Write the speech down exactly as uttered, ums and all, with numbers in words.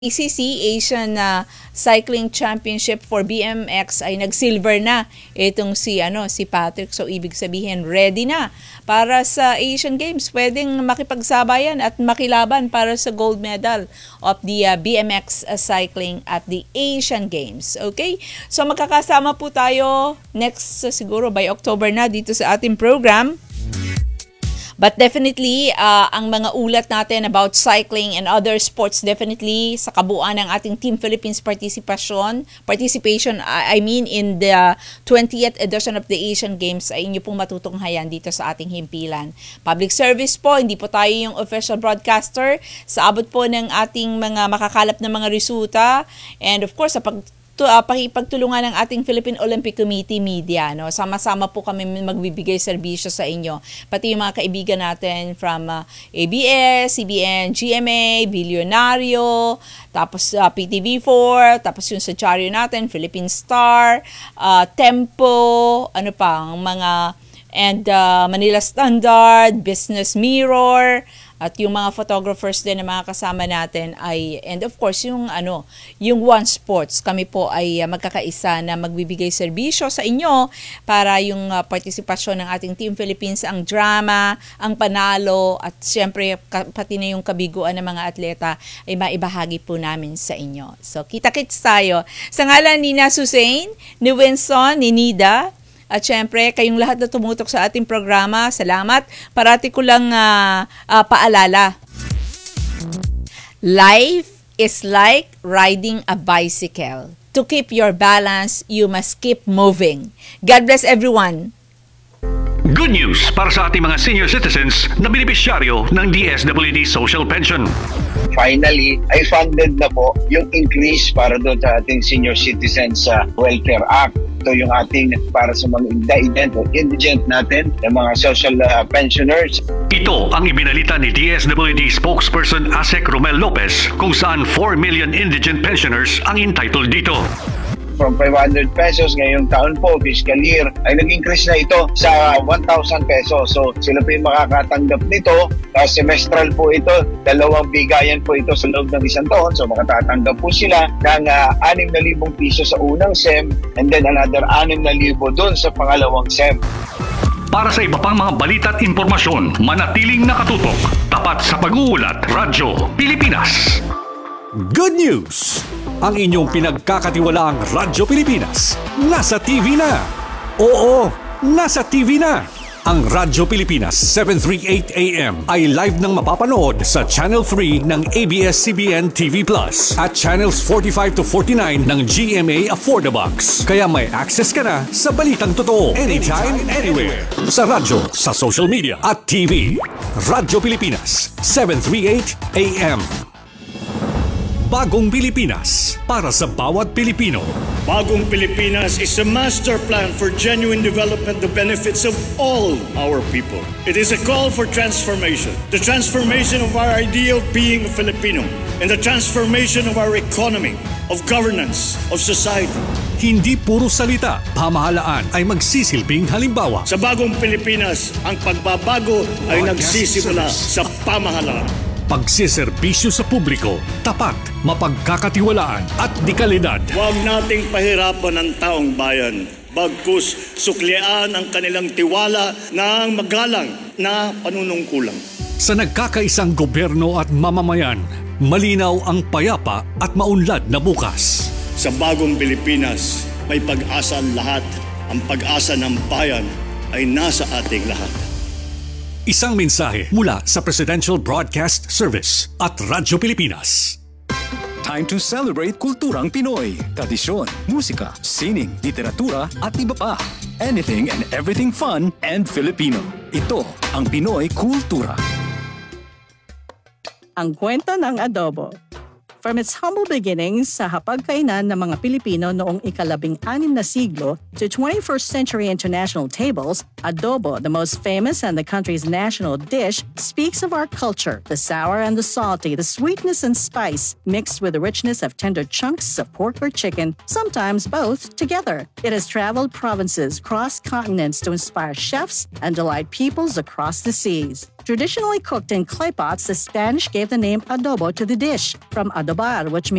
A C C, Asian uh, Cycling Championship for B M X ay nag-silver na itong si ano si Patrick. So ibig sabihin ready na para sa Asian Games. Pwedeng makipagsabayan at makilaban para sa gold medal of the uh, B M X uh, cycling at the Asian Games. Okay? So magkakasama po tayo next uh, siguro by October na dito sa ating program. But definitely, uh, ang mga ulat natin about cycling and other sports, definitely sa kabuuan ng ating Team Philippines participation, participation, I mean in the twentieth edition of the Asian Games ay inyo pong matutunghayan dito sa ating himpilan. Public service po, hindi po tayo yung official broadcaster. Sa abot po ng ating mga makakalap na mga resulta. And of course, sa pag to uh, pakipagtulungan ng ating Philippine Olympic Committee media, no, sama-sama po kami magbibigay serbisyo sa inyo, pati yung mga kaibigan natin from uh, A B S, C B N, G M A, Billionario, tapos uh, P T V four, tapos yung sa Charyo natin, Philippine Star, uh, Tempo, ano pa, mga and uh, Manila Standard, Business Mirror, at yung mga photographers din na mga kasama natin ay, and of course yung ano, yung One Sports, kami po ay uh, magkakaisa na magbibigay serbisyo sa inyo para yung uh, partisipasyon ng ating Team Philippines, ang drama, ang panalo, at syempre ka, pati na yung kabiguan ng mga atleta ay maibahagi po namin sa inyo. So kita-kits tayo. Sa ngalan ni Na Susain, ni Winston, ni Nida, at syempre, kayong lahat na tumutok sa ating programa, salamat. Parati ko lang uh, uh, paalala. Life is like riding a bicycle. To keep your balance, you must keep moving. God bless everyone. Good news para sa ating mga senior citizens na benepisyaryo ng D S W D Social Pension. Finally, ay funded na po yung increase para doon sa ating Senior Citizens uh, Welfare Act. Ito yung ating para sa mga indigent o indigent natin, yung mga social uh, pensioners. Ito ang ibinalita ni D S W D spokesperson Asek Romel Lopez kung saan four million indigent pensioners ang entitled dito. From five hundred pesos ngayong taon po, fiscal year, ay nag-increase na ito sa one thousand pesos. So sila po yung makakatanggap nito. Uh, semestral po ito, dalawang bigayan po ito sa loob ng isang taon. So makatatanggap po sila ng uh, six thousand piso sa unang S E M and then another six thousand doon sa pangalawang S E M. Para sa iba pang mga balita at impormasyon, manatiling nakatutok. Tapat sa pag-uulat, Radyo Pilipinas. Good news! Ang inyong pinagkakatiwalaang Radyo Pilipinas nasa T V na. Oo, nasa T V na. Ang Radyo Pilipinas seven thirty-eight A M ay live nang mapapanood sa Channel three ng A B S C B N T V Plus at Channels forty-five to forty-nine ng G M A Affordabox. Kaya may access ka na sa balitang totoo anytime, anywhere. Sa radyo, sa social media at T V. Radyo Pilipinas seven thirty-eight A M. Bagong Pilipinas para sa bawat Pilipino. Bagong Pilipinas is a master plan for genuine development that benefits of all our people. It is a call for transformation. The transformation of our idea of being a Filipino and the transformation of our economy, of governance, of society. Hindi puro salita, pamahalaan ay magsisilbing halimbawa. Sa Bagong Pilipinas, ang pagbabago ay nagsisimula sa pamahalaan. Pagsiserbisyo sa publiko, tapat, mapagkakatiwalaan at dekalidad. Huwag nating pahirapan ang taong bayan. Bagkus suklian ang kanilang tiwala ng magalang na panunungkulan. Sa nagkakaisang gobyerno at mamamayan, malinaw ang payapa at maunlad na bukas. Sa Bagong Pilipinas, may pag-asa ang lahat. Ang pag-asa ng bayan ay nasa ating lahat. Isang mensahe mula sa Presidential Broadcast Service at Radyo Pilipinas. Time to celebrate kulturang Pinoy. Tradisyon, musika, sining, literatura at iba pa. Anything and everything fun and Filipino. Ito ang Pinoy Kultura. Ang kwento ng adobo. From its humble beginnings sa hapagkainan ng mga Pilipino noong ikalabing-anim na siglo to twenty-first century international tables, adobo, the most famous and the country's national dish, speaks of our culture, the sour and the salty, the sweetness and spice, mixed with the richness of tender chunks of pork or chicken, sometimes both together. It has traveled provinces, crossed continents to inspire chefs and delight peoples across the seas. Traditionally cooked in clay pots, the Spanish gave the name adobo to the dish, from adobo adobar, which